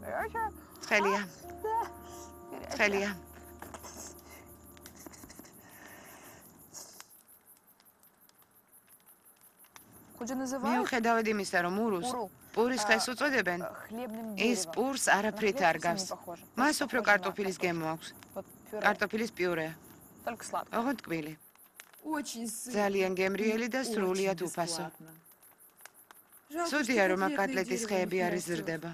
ცხელია. ცხელია. მიუხედავად იმისა, რომ ურუს პურის ხეს უწოდებენ, ის პურს არაფრით არ გავს. მას უფრო კარტოფილის გემო აქვს. კარტოფილის პიურე. ოღონდ ტკბილი. ძალიან გემრიელი და სრულიად უფასო. ცუდია, რომ აქ კატლეტის ხეები არ იზრდება.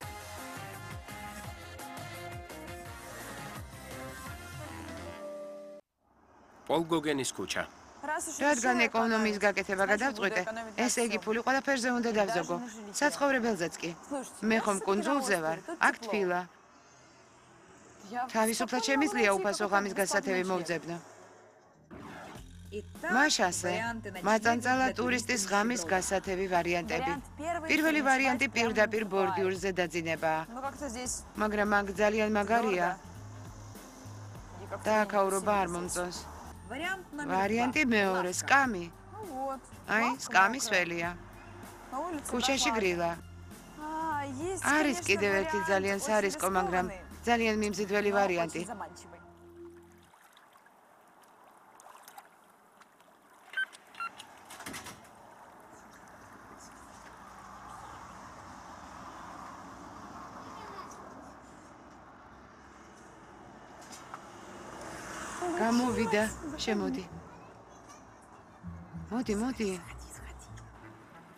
პოლ გოგენის ქუჩა. რადგან ეკონომიის გაკეთება გადავწყვიტე, ესე იგი ფული ყველაფერზე უნდა დავზოგო. საცხოვრებელზეც კი. მე ხომ კუნძულზე ვარ, აქ თბილა. თავისუფლად შემიძლია უფასო ღამის გასათევი მოვძებნო. მაშასე, მაწანწალა ტურისტის ღამის გასათევი ვარიანტები. პირველი ვარიანტი პირდაპირ ბორდიურზე დაძინებაა. მაგრამ აქ ძალიან მაგარია. დააქაურობა არ მომწონს. ვარიანტი მეორე, სკამი. აი, სკამის ველია. ქუჩაში გრილა. არის კიდევ ერთი ძალიან სარისკო, მაგრამ ძალიან მიმზიდველი ვარიანტი. გამოვიდა, შემოდი. მოდი.